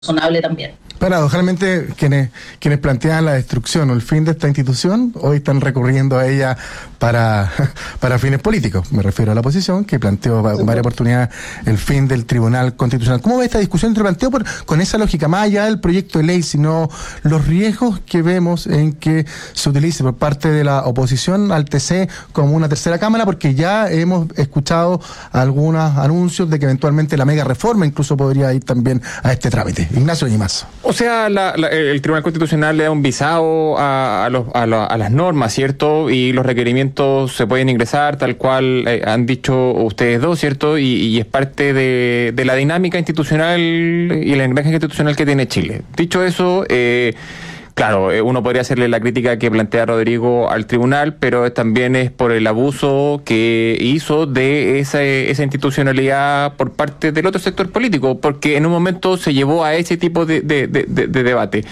razonable también. Paradójicamente, quienes planteaban la destrucción o el fin de esta institución, hoy están recurriendo a ella para fines políticos. Me refiero a la oposición, que planteó en varias oportunidades el fin del Tribunal Constitucional. ¿Cómo ve esta discusión? Se planteó con esa lógica, más allá del proyecto de ley, sino los riesgos que vemos en que se utilice por parte de la oposición al TC como una tercera cámara, porque ya hemos escuchado algunos anuncios de que eventualmente la mega reforma incluso podría ir también a este trámite. Ignacio Llimazo. O sea, el Tribunal Constitucional le da un visado a las normas, ¿cierto? Y los requerimientos se pueden ingresar tal cual han dicho ustedes dos, ¿cierto? Y es parte de la dinámica institucional y la engranaje institucional que tiene Chile. Dicho eso, claro, uno podría hacerle la crítica que plantea Rodrigo al tribunal, pero también es por el abuso que hizo de esa institucionalidad por parte del otro sector político, porque en un momento se llevó a ese tipo de debate.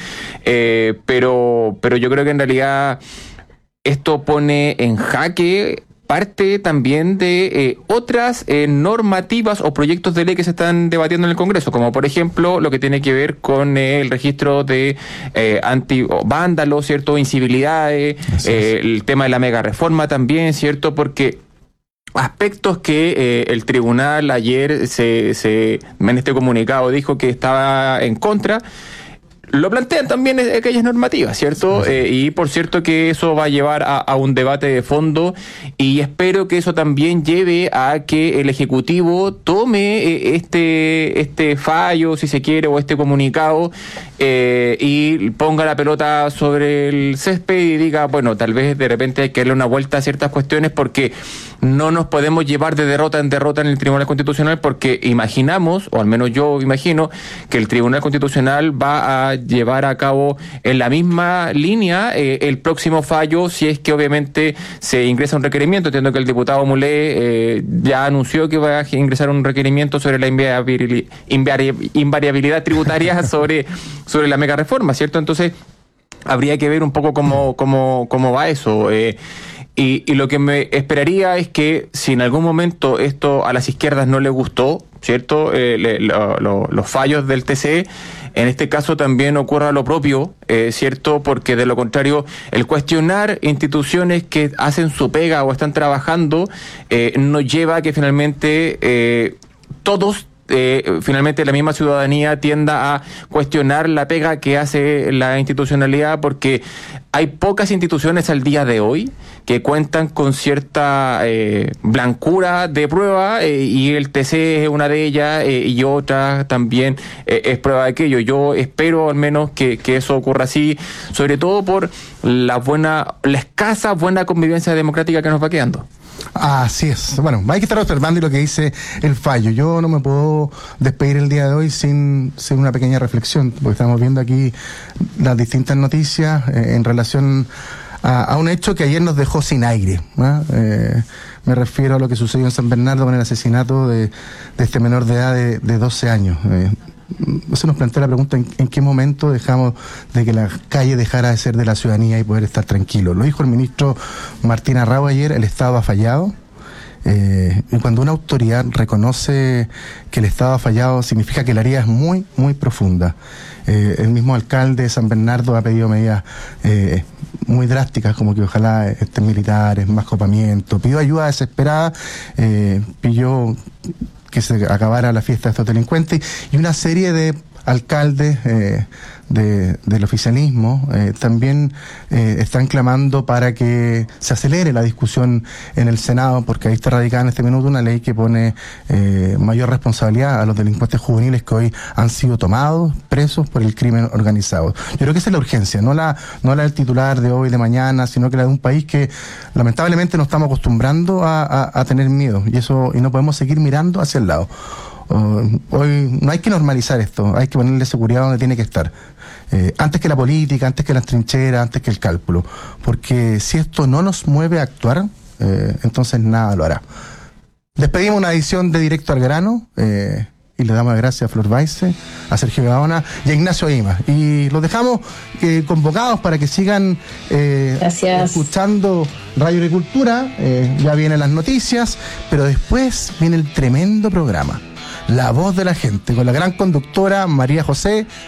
Pero yo creo que en realidad esto pone en jaque parte también de otras normativas o proyectos de ley que se están debatiendo en el Congreso, como por ejemplo lo que tiene que ver con el registro de anti-vándalos, ¿cierto? Incivilidades, el tema de la mega reforma también, ¿cierto? Porque aspectos que el tribunal ayer en este comunicado dijo que estaba en contra, lo plantean también aquellas normativas, ¿cierto? Y por cierto que eso va a llevar a un debate de fondo y espero que eso también lleve a que el Ejecutivo tome este fallo, si se quiere, o este comunicado y ponga la pelota sobre el césped y diga, bueno, tal vez de repente hay que darle una vuelta a ciertas cuestiones porque no nos podemos llevar de derrota en derrota en el Tribunal Constitucional, porque imaginamos, o al menos yo imagino, que el Tribunal Constitucional va a llevar a cabo en la misma línea el próximo fallo, si es que obviamente se ingresa un requerimiento. Entiendo que el diputado Mulé ya anunció que va a ingresar un requerimiento sobre la invariabilidad tributaria sobre la mega reforma, ¿cierto? Entonces habría que ver un poco cómo va eso. Y lo que me esperaría es que si en algún momento esto a las izquierdas no les gustó, ¿cierto? Los fallos del TC, en este caso también ocurra lo propio, ¿cierto? Porque de lo contrario, el cuestionar instituciones que hacen su pega o están trabajando nos lleva a que finalmente todos finalmente la misma ciudadanía tienda a cuestionar la pega que hace la institucionalidad, porque hay pocas instituciones al día de hoy que cuentan con cierta blancura de prueba y el TC es una de ellas y otra también es prueba de aquello. Yo espero al menos que eso ocurra así, sobre todo por la escasa buena convivencia democrática que nos va quedando. Así es. Bueno, hay que estar observando lo que dice el fallo. Yo no me puedo despedir el día de hoy sin una pequeña reflexión, porque estamos viendo aquí las distintas noticias en relación a un hecho que ayer nos dejó sin aire, ¿no? Me refiero a lo que sucedió en San Bernardo con el asesinato de este menor de edad de 12 años. Eso nos plantea la pregunta en qué momento dejamos de que la calle dejara de ser de la ciudadanía y poder estar tranquilo. Lo dijo el ministro Martín Arrau ayer, el Estado ha fallado. Y cuando una autoridad reconoce que el Estado ha fallado, significa que la herida es muy, muy profunda. El mismo alcalde de San Bernardo ha pedido medidas muy drásticas, como que ojalá estén militares, más copamiento, pidió ayuda desesperada, pidió que se acabara la fiesta de estos delincuentes, y una serie de alcaldes del oficialismo también están clamando para que se acelere la discusión en el Senado, porque ahí está radicada en este minuto una ley que pone mayor responsabilidad a los delincuentes juveniles que hoy han sido tomados, presos por el crimen organizado. Yo creo que esa es la urgencia, no la del titular de hoy, de mañana, sino que la de un país que lamentablemente nos estamos acostumbrando a tener miedo, y no podemos seguir mirando hacia el lado. Hoy no hay que normalizar esto, hay que ponerle seguridad donde tiene que estar, antes que la política, antes que las trincheras, antes que el cálculo, porque si esto no nos mueve a actuar, entonces nada lo hará. Despedimos una edición de Directo al Grano y le damos las gracias a Flor Baise, a Sergio Gaona y a Ignacio Ima, y los dejamos convocados para que sigan escuchando Radio Agricultura. Ya vienen las noticias, pero después viene el tremendo programa. La Voz de la Gente, con la gran conductora María José